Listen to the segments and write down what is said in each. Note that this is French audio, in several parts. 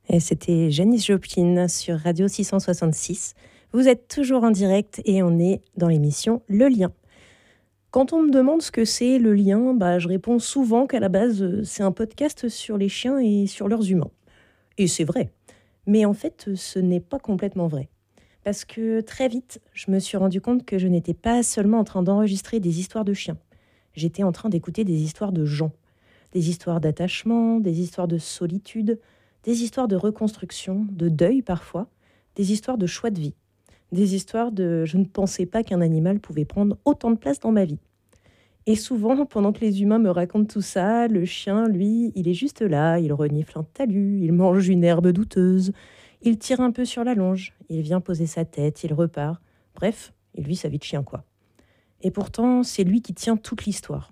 Et c'était Janis Joplin sur Radio 666. Vous êtes toujours en direct et on est dans l'émission Le Lien. Quand on me demande ce que c'est le lien, je réponds souvent qu'à la base, c'est un podcast sur les chiens et sur leurs humains. Et c'est vrai. Mais en fait, ce n'est pas complètement vrai. Parce que très vite, je me suis rendu compte que je n'étais pas seulement en train d'enregistrer des histoires de chiens. J'étais en train d'écouter des histoires de gens. Des histoires d'attachement, des histoires de solitude, des histoires de reconstruction, de deuil parfois, des histoires de choix de vie, des histoires de « je ne pensais pas qu'un animal pouvait prendre autant de place dans ma vie ». Et souvent, pendant que les humains me racontent tout ça, le chien, lui, il est juste là, il renifle un talus, il mange une herbe douteuse, il tire un peu sur la longe, il vient poser sa tête, il repart. Bref, il vit sa vie de chien, quoi. Et pourtant, c'est lui qui tient toute l'histoire.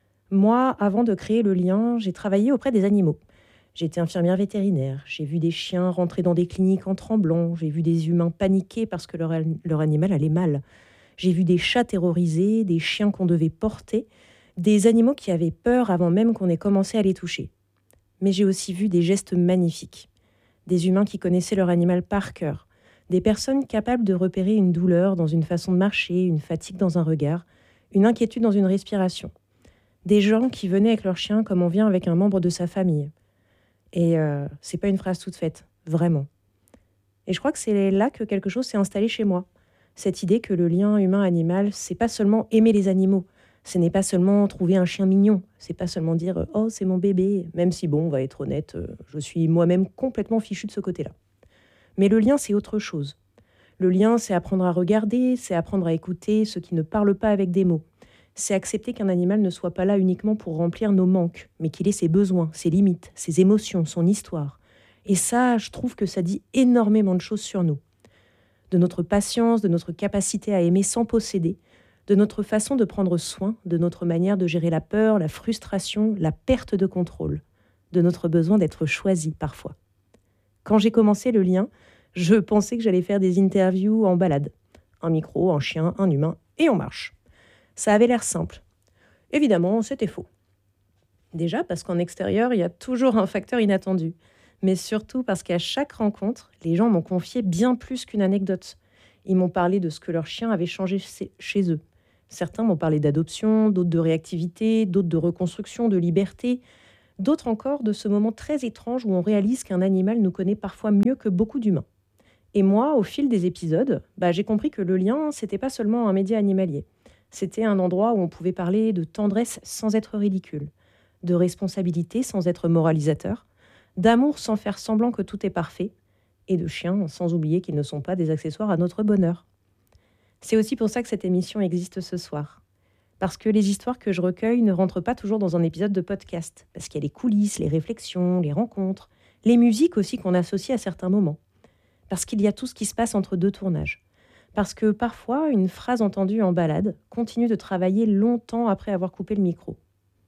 Moi, avant de créer le lien, j'ai travaillé auprès des animaux. J'ai été infirmière vétérinaire, j'ai vu des chiens rentrer dans des cliniques en tremblant, j'ai vu des humains paniquer parce que leur animal allait mal. J'ai vu des chats terrorisés, des chiens qu'on devait porter, des animaux qui avaient peur avant même qu'on ait commencé à les toucher. Mais j'ai aussi vu des gestes magnifiques. Des humains qui connaissaient leur animal par cœur, des personnes capables de repérer une douleur dans une façon de marcher, une fatigue dans un regard, une inquiétude dans une respiration. Des gens qui venaient avec leur chien comme on vient avec un membre de sa famille. Et c'est pas une phrase toute faite, vraiment. Et je crois que c'est là que quelque chose s'est installé chez moi. Cette idée que le lien humain-animal, c'est pas seulement aimer les animaux, ce n'est pas seulement trouver un chien mignon, c'est pas seulement dire « oh, c'est mon bébé », même si, bon, on va être honnête, je suis moi-même complètement fichue de ce côté-là. Mais le lien, c'est autre chose. Le lien, c'est apprendre à regarder, c'est apprendre à écouter ceux qui ne parlent pas avec des mots. C'est accepter qu'un animal ne soit pas là uniquement pour remplir nos manques, mais qu'il ait ses besoins, ses limites, ses émotions, son histoire. Et ça, je trouve que ça dit énormément de choses sur nous. De notre patience, de notre capacité à aimer sans posséder, de notre façon de prendre soin, de notre manière de gérer la peur, la frustration, la perte de contrôle, de notre besoin d'être choisi parfois. Quand j'ai commencé le lien, je pensais que j'allais faire des interviews en balade. Un micro, un chien, un humain, et on marche. Ça avait l'air simple. Évidemment, c'était faux. Déjà parce qu'en extérieur, il y a toujours un facteur inattendu. Mais surtout parce qu'à chaque rencontre, les gens m'ont confié bien plus qu'une anecdote. Ils m'ont parlé de ce que leur chien avait changé chez eux. Certains m'ont parlé d'adoption, d'autres de réactivité, d'autres de reconstruction, de liberté, d'autres encore de ce moment très étrange où on réalise qu'un animal nous connaît parfois mieux que beaucoup d'humains. Et moi, au fil des épisodes, j'ai compris que le lien, c'était pas seulement un média animalier. C'était un endroit où on pouvait parler de tendresse sans être ridicule, de responsabilité sans être moralisateur, d'amour sans faire semblant que tout est parfait, et de chiens sans oublier qu'ils ne sont pas des accessoires à notre bonheur. C'est aussi pour ça que cette émission existe ce soir. Parce que les histoires que je recueille ne rentrent pas toujours dans un épisode de podcast, parce qu'il y a les coulisses, les réflexions, les rencontres, les musiques aussi qu'on associe à certains moments. Parce qu'il y a tout ce qui se passe entre deux tournages. Parce que parfois, une phrase entendue en balade continue de travailler longtemps après avoir coupé le micro.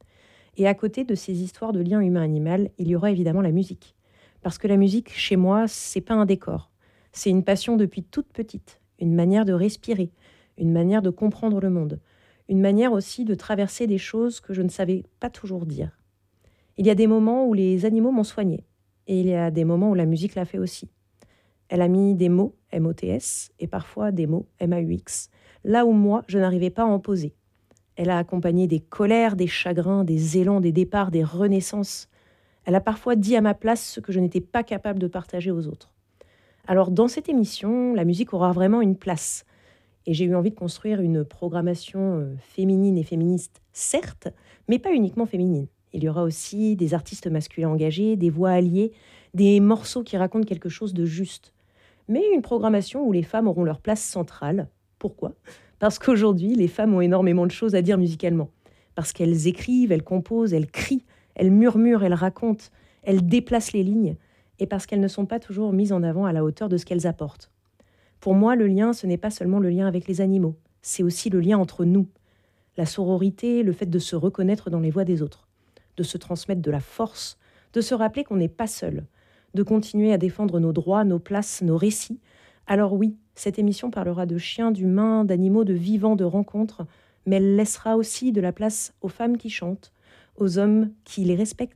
Et à côté de ces histoires de lien humain-animal, il y aura évidemment la musique. Parce que la musique, chez moi, c'est pas un décor. C'est une passion depuis toute petite, une manière de respirer, une manière de comprendre le monde, une manière aussi de traverser des choses que je ne savais pas toujours dire. Il y a des moments où les animaux m'ont soigné, et il y a des moments où la musique l'a fait aussi. Elle a mis des mots, M-O-T-S, et parfois des mots, M-A-U-X, là où moi, je n'arrivais pas à en poser. Elle a accompagné des colères, des chagrins, des élans, des départs, des renaissances. Elle a parfois dit à ma place ce que je n'étais pas capable de partager aux autres. Alors dans cette émission, la musique aura vraiment une place. Et j'ai eu envie de construire une programmation féminine et féministe, certes, mais pas uniquement féminine. Il y aura aussi des artistes masculins engagés, des voix alliées, des morceaux qui racontent quelque chose de juste. Mais une programmation où les femmes auront leur place centrale. Pourquoi ? Parce qu'aujourd'hui, les femmes ont énormément de choses à dire musicalement. Parce qu'elles écrivent, elles composent, elles crient, elles murmurent, elles racontent, elles déplacent les lignes, et parce qu'elles ne sont pas toujours mises en avant à la hauteur de ce qu'elles apportent. Pour moi, le lien, ce n'est pas seulement le lien avec les animaux, c'est aussi le lien entre nous. La sororité, le fait de se reconnaître dans les voix des autres, de se transmettre de la force, de se rappeler qu'on n'est pas seul, de continuer à défendre nos droits, nos places, nos récits. Alors oui, cette émission parlera de chiens, d'humains, d'animaux, de vivants, de rencontres, mais elle laissera aussi de la place aux femmes qui chantent, aux hommes qui les respectent,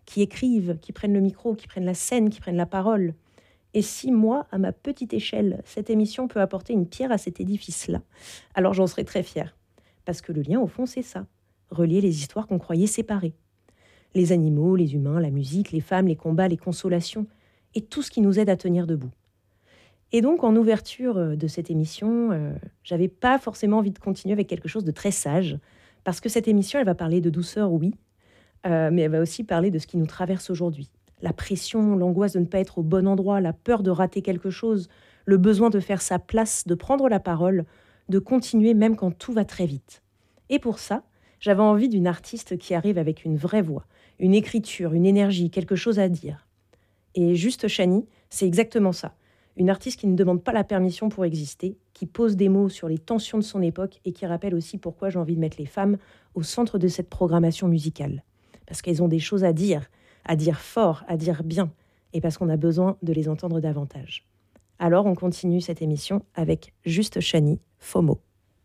qui écrivent, qui prennent le micro, qui prennent la scène, qui prennent la parole. Et si moi, à ma petite échelle, cette émission peut apporter une pierre à cet édifice-là, alors j'en serais très fière. Parce que le lien, au fond, c'est ça. Relier les histoires qu'on croyait séparées. Les animaux, les humains, la musique, les femmes, les combats, les consolations, et tout ce qui nous aide à tenir debout. Et donc, en ouverture de cette émission, j'avais pas forcément envie de continuer avec quelque chose de très sage, parce que cette émission, elle va parler de douceur, oui, mais elle va aussi parler de ce qui nous traverse aujourd'hui. La pression, l'angoisse de ne pas être au bon endroit, la peur de rater quelque chose, le besoin de faire sa place, de prendre la parole, de continuer même quand tout va très vite. Et pour ça, j'avais envie d'une artiste qui arrive avec une vraie voix, une écriture, une énergie, quelque chose à dire. Et Juste Chani, c'est exactement ça. Une artiste qui ne demande pas la permission pour exister, qui pose des mots sur les tensions de son époque et qui rappelle aussi pourquoi j'ai envie de mettre les femmes au centre de cette programmation musicale. Parce qu'elles ont des choses à dire fort, à dire bien, et parce qu'on a besoin de les entendre davantage. Alors on continue cette émission avec Juste Chani, FOMO.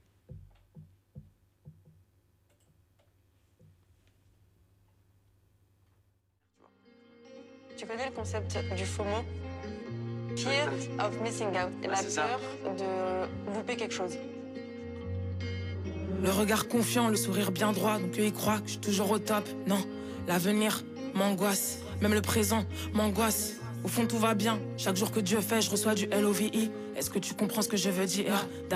Tu connais le concept du FOMO? Fear of missing out, la peur de louper quelque chose. Le regard confiant, le sourire bien droit, donc eux ils croient que je suis toujours au top. Non, l'avenir m'angoisse, même le présent m'angoisse. Au fond tout va bien, chaque jour que Dieu fait, je reçois du LOVI. Est-ce que tu comprends ce que je veux dire?